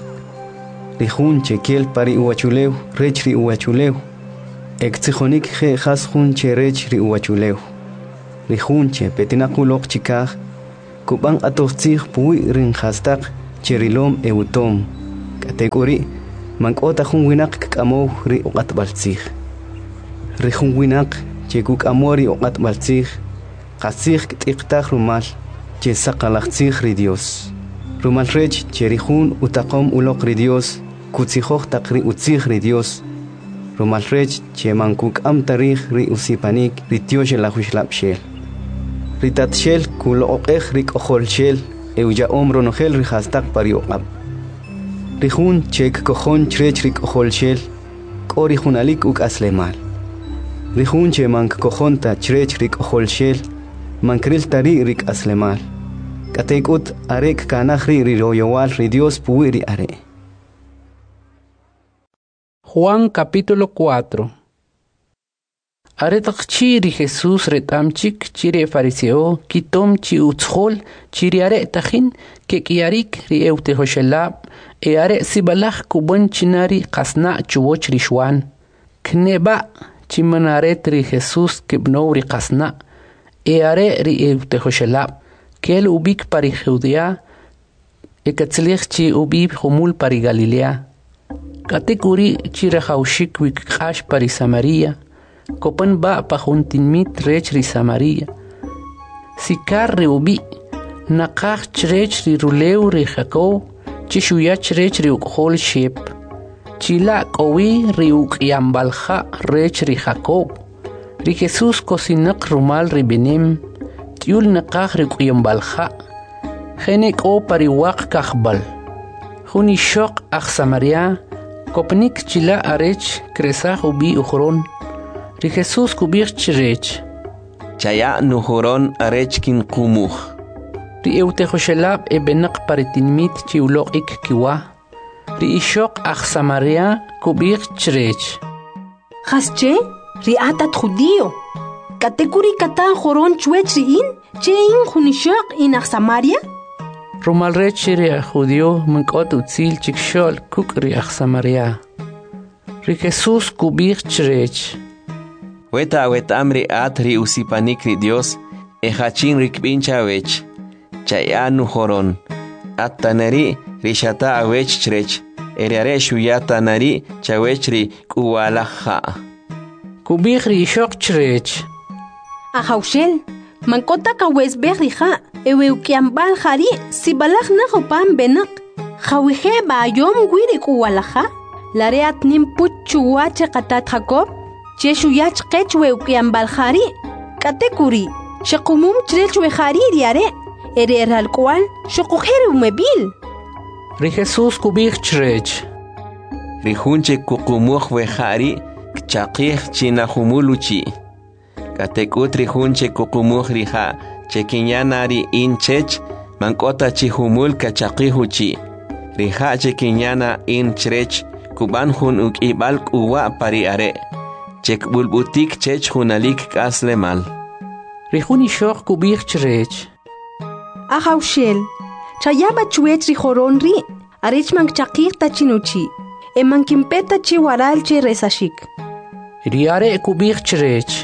rihun chekel pari uwachulew rech ri uwachulew ektsijonik je jas jun che rech ri uwachulew rihun chepetinaquloq chikaj Kubang atoxtzig puwi rin hastak cherilom eutom. Kategori mangkota jun winak kamo ri uqat baltzig. Ri jun winak chekuk amori uqat baltzig. Qasig tiktak rumal che saqalaqtzig ri Dios. Rumal rech cherihun utaqom uloq ri Dios. Kutzijoj taqri utzig ri Dios. Rumal rech che mankuk am tarij ri usipanik ri Dios la hushlab shel. Ritat shel kulo oqej ri kohol shel euja omro nogel ri hastak parioqab. Rihun chek kojon chrech ri kohol shel kori hunalik uk aslemal. Rihun che mank kojonta chrech ri kohol shel mankril tari rik aslemal. Katekut arek kanaj ri royowal ri Dios puiri are. Juan capítulo 4. Aretak chiri Jesús retamchik chiri fariseo kitom chi utschol chiri are tajin ke kiarik ri eute hoshelab e are sibalach kubon chinari qasna chuwoch rishwan kneba chimanaret ri Jesús kibno ri qasna e are ri eute hoshelab kel ubik pari Judea e katzlich chi ubib humul pari Galilea katekuri chiri haushik wik qash pari Samaria Kopan ba pahuntinmit rech ri Samaria. Sikar ri ubi. Nakach rech ri ruleu ri Jacob. Chishuyach rech ri ukhol shep. Chila kowi ri ukyambalha rech ri Jacob. Ri Jesus kosinak rumal ri benem. Tiul nakach ri ukyambalha. Genek o pariwak kachbal. Huni shok ach Samaria. Kopnik chila arech kresach ubi ukhron. Ri Jesús kubich chirech. Chaya nuhuron arech kin kumuh. Ri eutehoshelab e benak paritinmit chiulok ik kiwa. Ri ishok ach Samaria kubich chirech. Hasche, ri atat judío. Katekuri kata joron chuech ri in, che in junishok in ach Samaria? Rumal rech ri judío munkot utzil chikshol kuk ri ach Samaria. Ri Jesús kubich chirech. Weta amri atri usipanik ri Dios e hachin rikbincha wech. Chaya nuhoron. Attanari rishata awech chrech. Eriare shuyata nari chawech ri kuwalaha. Kubich ri shok chrech. Ahaushel, mankota kawes berriha, eweukiambal hari, sibalach na hopan benak. Hawihe ba yom gwiri kuwalaha. Lareat nimput chuwache katat Jacob. Cheshuyach qechwe ukiambal khari katekuri shaqumum chrechwe khari riare ereral kwal shoqojer umebil Ri Jesús kubich chrech Ri hunche kuqumuj we khari kchaqih china humuluchi katekut ri hunche kuqumuj riha chekinyanari inchech mankota chi humul kachaqihuchi riha chekinyana in chrech kuban hun ukibal kuwa pari are Chek bulbutik chech hunalik kasle mal. Rihuni shok kubich chrech. Ahaushel, chayaba chuech ri joron ri, arich mang chakir tachinuchi, e mang kimpeta chi waral chi resashik. Riare kubich chrech.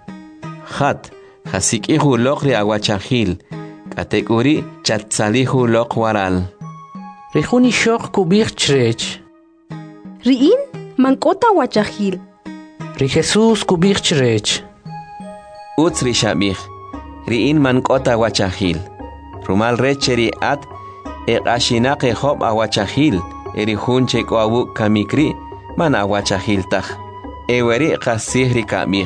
Khat, hasik ihu lok ri awachahil, kategori chatsalihu lok waral. Rihuni shok kubich chrech. Riin, mankota wachahil. Ri Jesús kubich chrech. Utz ri shabich. Riin mankota wachahil. Rumal recheri at ashinak e hob awachahil. Eri hunche ko awu kamikri man awachahil tach. Eweri qasih ri kamich.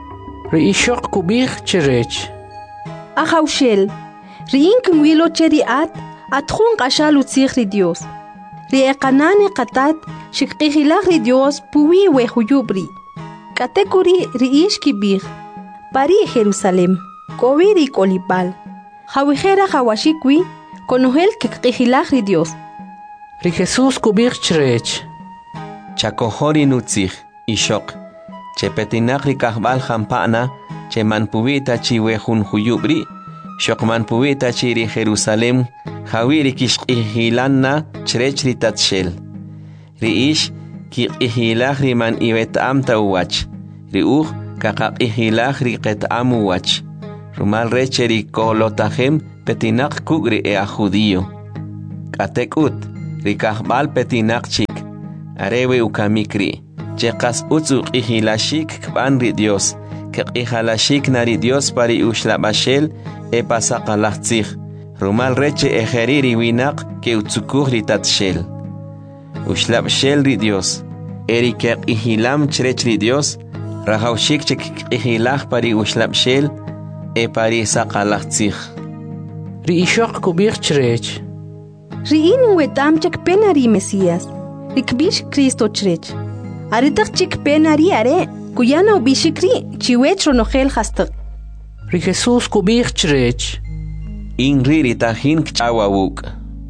Ri ishok kubich chrech. Ahaushel. Riin kumwilo cheri atjun qashal utzig ri Dios. Ri eqanane qatat shikqihilach ri Dios puwi we huyubri. Katekuri riish kibir. Pari Jerusalem. Koviri kolipal. Hawihera hawashikwi. Konohel kikihilach ri Dios. Ri Jesús kubich chrech. Chakohori nutzig. Ishok. Che petinak ri kahbal hampana. Che manpuita chiwe hun huyubri. Shok manpuita chiri Jerusalem. Hawiri kishkihilanna chrech ri tatshel. Riish. Ki ihilach ri man iwet am tawach. Ri kakak ihilach ri qet amuwach. rumal recheri kolotajem petinak kugri a judío. Katekut, rikahbal petinak chik, arewe ukamikri, chekas utzuk ihilashik kbanri Dios, ihalashik nari Dios pari ushlabashel e pasakalachtzig, rumal reche ejeriri winak ke utzukugri tatshel. Ushlabshel ri Dios, erikek ihilam chrechri Dios, rahaushik chek ihilach pari ushlabshel e pari sakalachtzig. Ri ishok kubir chrech. Riin wetam chek penari Mesías, rikbish Cristo chrech. Aritak chik penari are, kuyana ubishikri, chiwech ronogel hastak. Ri Jesus kubir chrech. Inri tahin kchawawuk.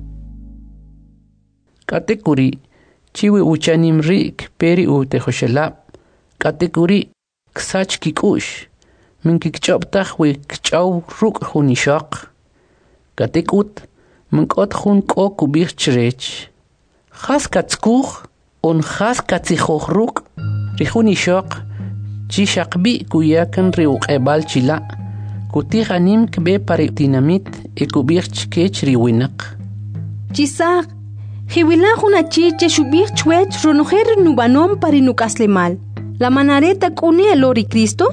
Katekuri, chiwi uchanim rik peri u tehoshelap. Katekuri, ksach kikush. Min kikchoptach we kchaw ruk hunishak. Katekut, min kot hun ko kubir chrech. Khas katskuch, on khas katsichoch ruk. Rihunishak, chishakbi kuyakan riuk ebal chila. Kutihanim kbe pari dinamit e kubir chkech riwinak. Chisak, hiwila una chiche shubir chwech ronojer nubanom pari nukaslemal. La manareta kune elori Cristo?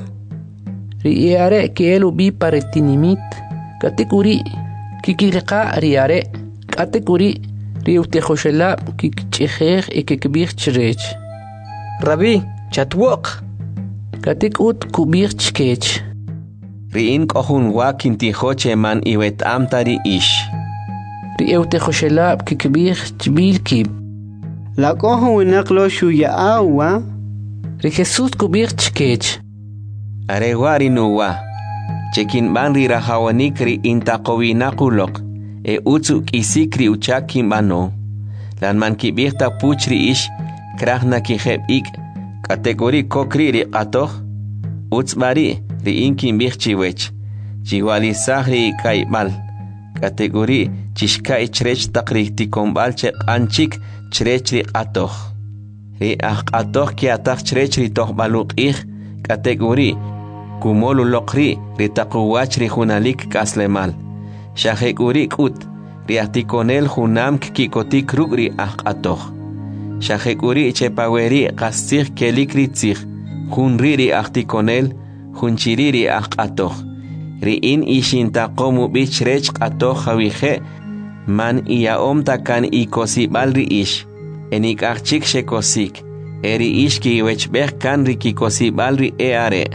Riare ke elu bi pari dinamit. Katekuri, kikirika riare. Katekuri, riutejoshela kikchejej e kikbir chrech. Rabbi, chatwok. Katekut kubir chkech. Riin kohun wakin tijoche man iwet amtari ish. Riutejoshela kikbir chbil kib. La kohun winaklo shuya awa. Ri Jesus kubir chkech. Arewari nuwa. Chekin banri rahawanik ri intaqowinakulok. E utzuk isikri uchakin bano. Lan man kibirta puchri ish. Krahna kijeb ik. Kategori kokri ri qatoh. Utzbari ri inkin birchiwech. Chiwalisahri kaibal. Kategori chishka ichrech takri tikombal che anchik chrech ri qatoh. Ri qatoh ki atak chrech ri toh baluk ich. Kategori kumolu lokri ri taquwach ri hunalik kaslemal. Shaheguri kut ri atikonel hunam kikotik rugri qatoh. Shaheguri chepaweri qastig kelikri tzig. Hunriri artikonel, hunchiriri aqatoh. Riin ishintaqomu bichrech qatoh hawije, man iaomta kan ikosibal ri ish. Enik archik shekosik, eri ish ki wechbeh kan ri kikosibal ri eare.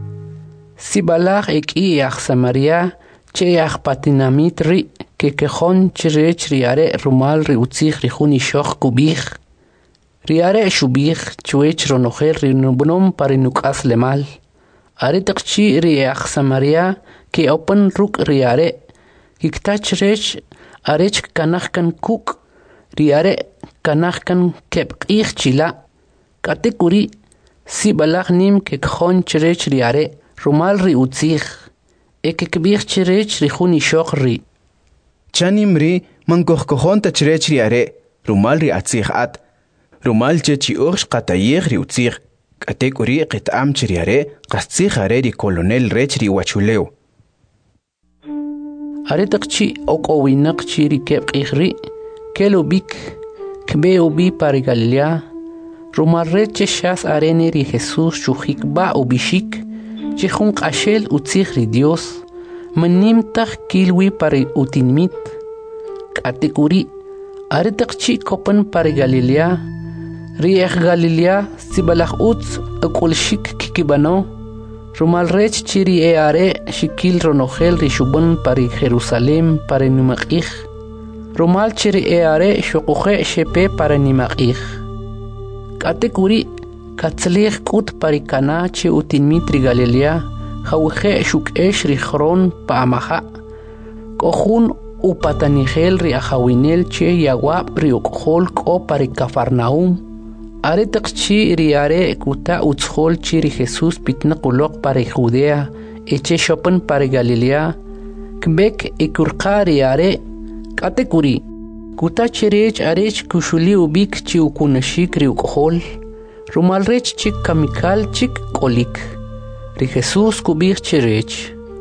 Sibalach ek iach Samaria, cheach patinamit ri, ke kejon chrech riare rumal ri utzig ri hunishoch kubich. Riare shubich chwech ronojer rinubnom parinukas lemal. Are takchi riach Samaria ke open ruk riare. Kiktach rech arech kanachkan kuk. Riare kanachkan kep ich chila. Katekuri si balach nim ke khon chrech riare. Rumal ri utzich. Eke kbich chrech ri khuni shokh ri. Chanim ri mankoh kohon ta chrech riare. Rumal ri atzich at. Rumal chechi ursh qatayeg ri utzig. Katekuri qitam chiriare qastzig are ri kolonel rech ri wachuleo. Are takchi okowinak chiri kep ikhri. Kelo bik kbe ubi pari Galilea. Rumal reche shas arene ri Jesus chuhik ba ubishik. Chihun qashel utzig ri Dios. Manim tak kilwi pari utinmit. Katekuri are takchi kopan pari Galilea. Riech Galilea sibalach utz akulshik kikibano. Rumal rech chiri eare shikil ronogel rishubun pari Jerusalem pari numakich. Rumal chiri eare shokuche shepe pari nimakich. Katekuri katzlich kut pari kana che utinmitri Galilea. Hawche shuk esh richron paamaha. Kohun upatanigel ri ahawinel che yawab riukhol ko pari Cafarnaum. Are takchi riare kuta utzhol chiri Jesus pitna kulok pare Judea eche shopen pare Galilea kbek ikurqa riare katekuri kuta chirech arech kushuli ubik chi ukunashik ri ukhol rumal rech chik kamikal chik kolik ri Jesus kubik chirech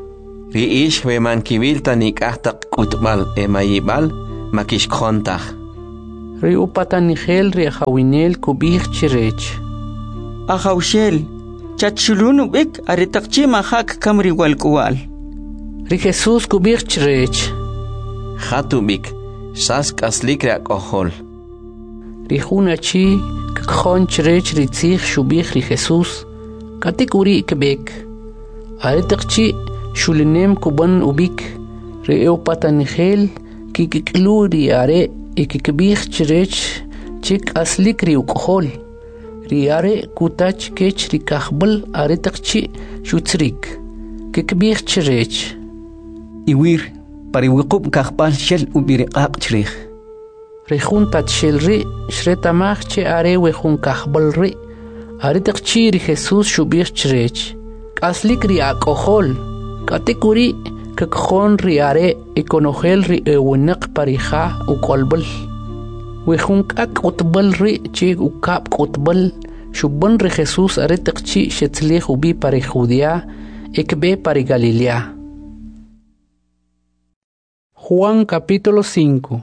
Riish we man kibilta nikahtak kutbal emayibal makish kontaj. Riupata nigel riajawinel kubij chirech. Ajawshel, chachulunu bek aretakchi mahak kamri walkuwal. Ri Jesús kubij chirech. Hatubik, sask aslikra kohol. Ri hunachi kkhon chirech ritzich shubij ri Jesús. Katikuri kebek. Aretakchi shulinem kuban ubik. Ri eupata nigel kikikluri are ikikbih chirech chik aslik ri ukhol. Riare kutach kech ri kahbal aretakchi shutzrik. Kikbih chirech. Iwir pariwiqub kahbal shel ubiriqaq chirich. Rihun tatshel ri shretamach che are wehun kahbal ri. Aretakchi ri Jesús shubih chirech. Aslik ri akohol. Katikuri kakkhon riare ikonogel ri ewinak parija ukolbal. Wehun kak utbal ri chi ukap utbal. Shubban ri Jesús aretakchi shetzlich ubi pari Judea ekbe pari Galilea. Juan capítulo 5.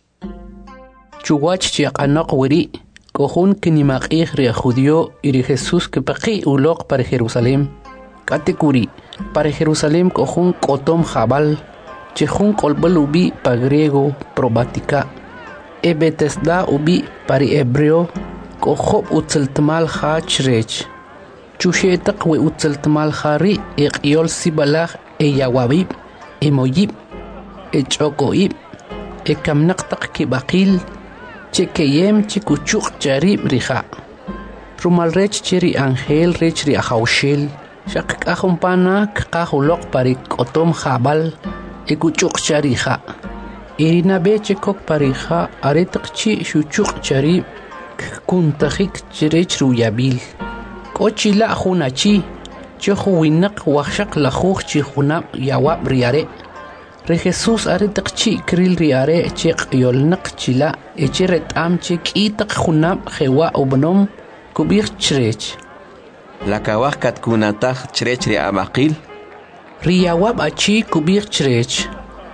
Chuwach chiaqanaq wiri kohun kinimaqih ri judío y ri Jesús que paqi uloq para Jerusalén. Katikuri para Jerusalén kohun kotom jabal chehun kolbal ubi pa griego probatica e Betesda ubi pari hebreo kohob utzeltmal ha chrech chushetaq we utzeltmal hari eqyol sibalaj e yawabib e moyib e chokoib e kamnaqtaq kibaqil chekeyem chikuchuq charib riha rumal rech chiri angel rech ri ajawshel shaq kahumpana kahuloq pari kotom jabal e kuchuq chariha irina beche kok parija aretaqchi shuchuq charib kuntajik chirech ruyabil kochila hunachi chehu winaq waqshaq lajuj chi hunab yawab riare Re Jesús aretaqchi kril riare cheq yolnaq chila echeret amche kitaq hunab jewa ubnom kubir chrech La kawaj katkunataj chrech ri abaqil. Riyawab achi kubir chrech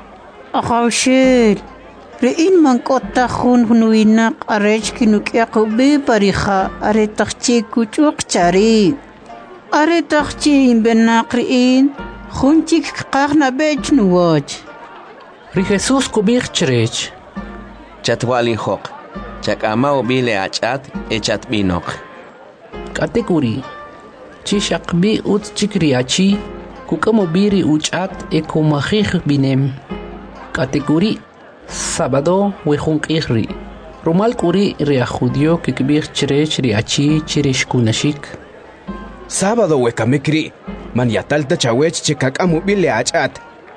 Ajawshel Rein mankota hun hunuinaq arech kinukiaqubi parija aretaqchi kuchuq chari aretaqchi imbenaq rein Junchik qaqna bech nuwach. Ri Jesús kubir chrech Chatwali hoq. Chakama ubile achat echat binok. Katekuri chishaqbi ut chikriachi kukamobiri uchat ekumajij binem. Katekuri sábado wejunqihri. Rumal kuri ria judío kikbir chrech riachi chirishkunashik. Sábado wekamikri. Man yatalta chawech chekakamu bile achat.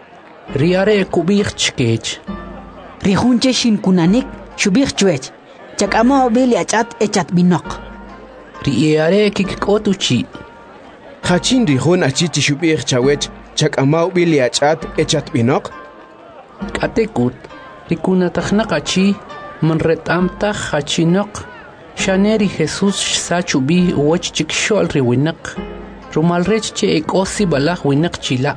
Riare kubir chkech. Rihunche shinkunanik shubir chwech. Chakamo bili achat echat binok. Riare kikkotuchi. Hachin rihun achichi shubir chawech chakama bile achat echat binok. Katekut rikunatajnaqachi man retamtaj hachinok. Shaneri Jesús sachubi uwach chikshol riwinaq. Rumalrech che ekosi balaj winaq chila.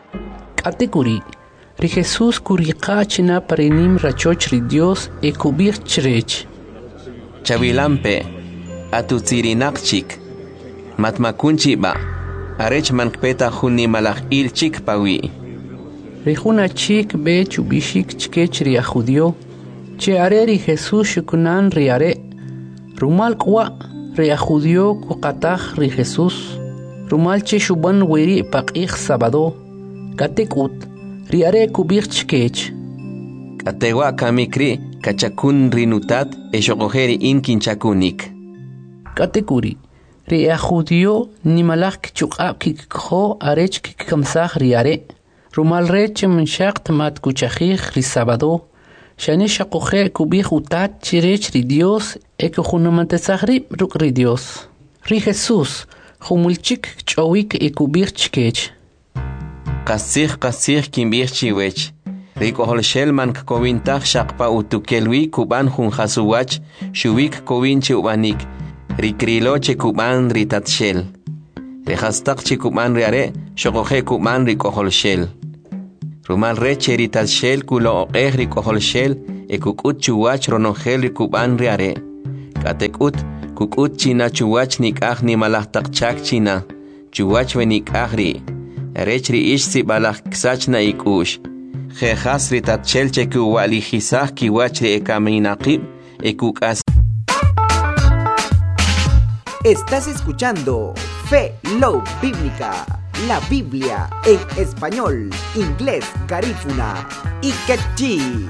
Katekuri ri Jesús kuriqa china parenim rachoch ri Dios e kubir chrech. Chavilampe atutsirinaqchik. Matmakunchi ba. Arech mankpeta junni malaj ilchik pawi. Ri hunachik be chubishik chkech ri judío. Che are ri Jesús shukunan ri are. Rumal kwa ri judío kuqataj ri Jesús. Rumal che shuban weri paqih sábado. Katekut riare kubir chkech. Katewa kamikri kachakun rinutat eshoqojeri inkinchakunik. Katekuri ria judío nimalaj kichuqab kikho arech kikamsaj riare. Rumal rech menshaq mat kuchajij ri sábado. Shane shaqoje kubir utat chirech ri Dios ekojunamantesajri ruk ri Dios. Ri Jesús Humulchik chowik ekubir chkech. Qasih kimbir chiwech. Riko holshel man kowintaj shaqpa utukelwi kuban hun hasuwach shuwik kowinchi ubanik. Rikrilo che kuban ritatshel. Rehastaq che kuban riare shokoje kuban riko holshel. Rumal recheri tal shell kulo egri kohol shell e kukut chuwach ronongel kuban riare. Katekut kukut china chuwach nikah ni malahtak chak china. Chuwach venik agri. Rechri ish si balak ksach na ikush. Jejas ritat shell cheku wali hisah kiwachri e kaminaqib e kukas. Estás escuchando Fe Love Bíblica, la Biblia en español, inglés, garífuna y quechí.